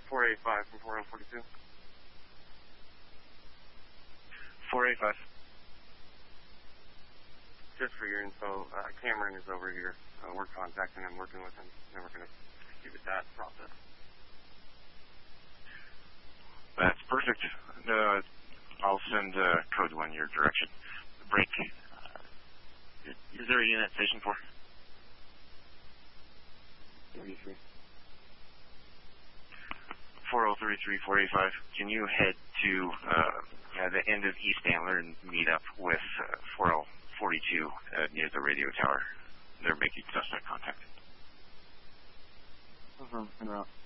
485 from 4042. 485. Just for your info, Cameron is over here. We're contacting him, working with him. And we're going to give it that process. That's perfect. I'll send code 1 your direction. Break. Is there a unit station for? 33. 4033, 485. Can you head to the end of East Antler and meet up with 4042 near the radio tower? They're making suspect contact. En route.